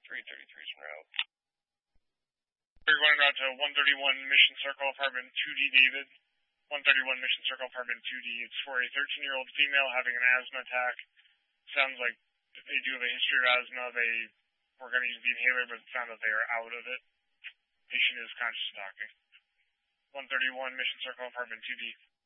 333's en route. We're going out to 131 Mission Circle, apartment 2D, David. 131 Mission Circle, apartment 2D. It's for a 13-year-old female having an asthma attack. Sounds like they do have a history of asthma. They were going to use the inhaler, but found that they are out of it. Patient is conscious and talking. 131 Mission Circle, apartment 2D.